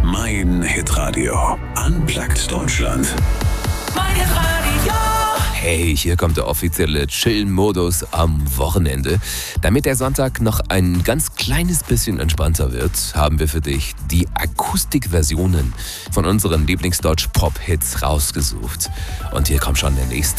Mein Hitradio. Unplugged Deutschland. Mein Hitradio. Hey, hier kommt der offizielle Chill-Modus am Wochenende. Damit der Sonntag noch ein ganz kleines bisschen entspannter wird, haben wir für dich die Akustikversionen von unseren Lieblingsdeutsch-Pop-Hits rausgesucht. Und hier kommt schon der nächste.